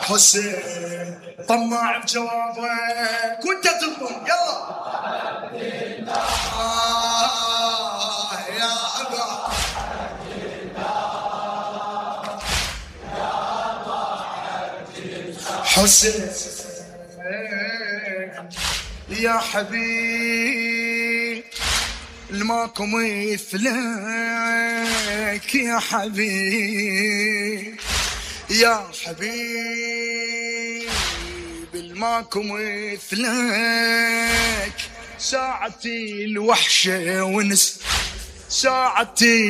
حسين طماع بجوابك وانت تضم يلا يا أبا حسين يا حبيب الماكو مثلك يا حبيب يا حبيب الماكو مثلك ساعتي الوحشة ونس ساعتي